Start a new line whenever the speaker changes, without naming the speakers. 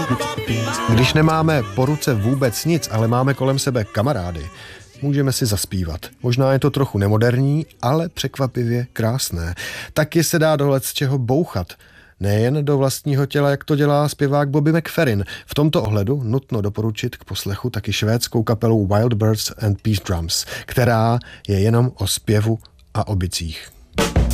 Když nemáme po ruce vůbec nic, ale máme kolem sebe kamarády, můžeme si zaspívat. Možná je to trochu nemoderní, ale překvapivě krásné. Taky se dá dohled z čeho bouchat. Nejen do vlastního těla, jak to dělá zpěvák Bobby McFerrin. V tomto ohledu nutno doporučit k poslechu taky švédskou kapelu Wild Birds and Peace Drums, která je jenom o zpěvu a o bicích.